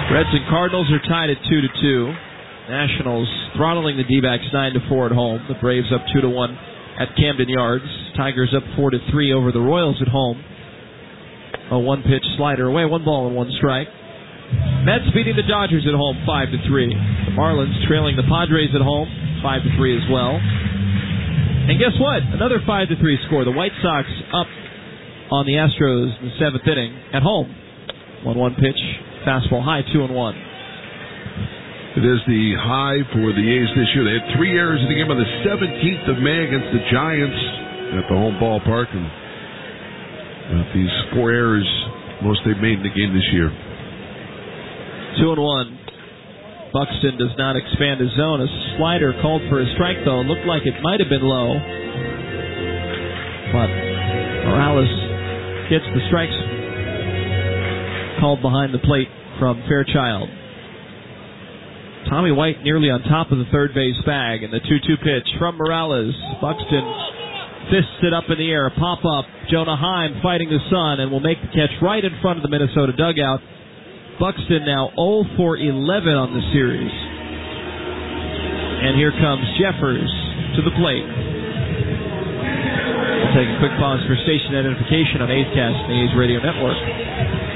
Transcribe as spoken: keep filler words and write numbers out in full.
Reds and Cardinals are tied at two to two. Nationals throttling the D-backs nine to four at home. The Braves up two to one at Camden Yards. Tigers up four to three over the Royals at home. A one-pitch slider away, one ball and one strike. Mets beating the Dodgers at home five to three. The Marlins trailing the Padres at home five to three as well. And guess what? Another five to three score. The White Sox up on the Astros in the seventh inning at home. one one pitch, fastball high, two and one. It is the high for the A's this year. They had three errors in the game on the seventeenth of May against the Giants at the home ballpark. And with these four errors, most they've made in the game this year. Two and one. Buxton does not expand his zone. A slider called for a strike, though. Looked like it might have been low. But Morales gets the strikes called behind the plate from Fairchild. Tommy White nearly on top of the third base bag, and the two two pitch from Morales. Buxton fists it up in the air, a pop-up. Jonah Heim fighting the sun and will make the catch right in front of the Minnesota dugout. Buxton now oh for eleven on the series. And here comes Jeffers to the plate. We'll take a quick pause for station identification on A's Cast and the A's Radio Network.